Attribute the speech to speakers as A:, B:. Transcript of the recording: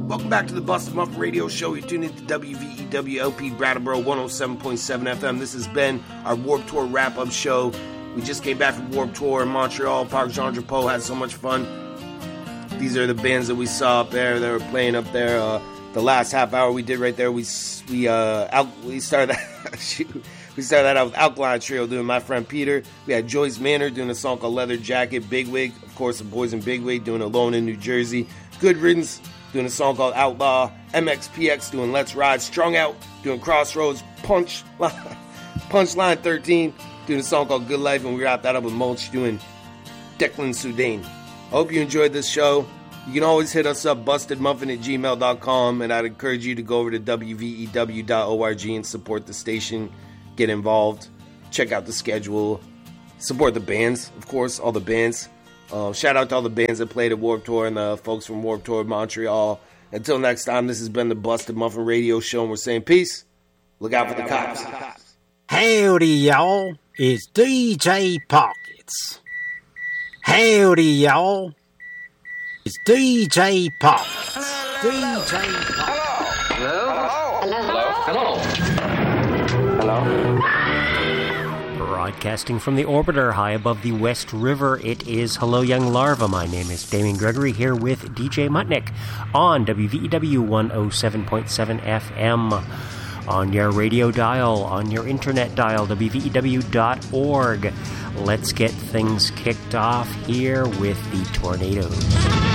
A: Welcome back to the Busted Muffin Radio Show. You're tuned into WVEWLP Brattleboro 107.7 FM. This has been our Warped Tour wrap-up show. We just came back from Warped Tour in Montreal. Parc Jean-Drapeau had so much fun. These are the bands that we saw up there. They were playing up there. The last half hour we did right there, we started that out with Alkaline Trio doing My Friend Peter. We had Joyce Manor doing a song called Leather Jacket. Bigwig, of course, the boys in Bigwig doing Alone in New Jersey. Good Riddance doing a song called Outlaw. MXPX doing Let's Ride. Strung Out doing Crossroads. Punchline 13 doing a song called Good Life. And we wrapped that up with Mulch doing Declan Soudain. I hope you enjoyed this show. You can always hit us up, bustedmuffin@gmail.com, and I'd encourage you to go over to WVEW.org and support the station. Get involved. Check out the schedule. Support the bands, of course, all the bands. Shout out to all the bands that played at Warped Tour and the folks from Warped Tour Montreal. Until next time, this has been the Busted Muffin Radio Show, and we're saying peace. Look out for the cops.
B: Howdy, y'all. It's DJ Pockets. Howdy, y'all. It's DJ Pockets. DJ Pockets.
C: Hello? Hello? Hello?
D: Broadcasting from the orbiter high above the West River, it is Hello Young Larva. My name is Damien Gregory here with DJ Mutnick on WVEW 107.7 FM. On your radio dial, on your internet dial, WVEW.org. Let's get things kicked off here with the Tornadoes.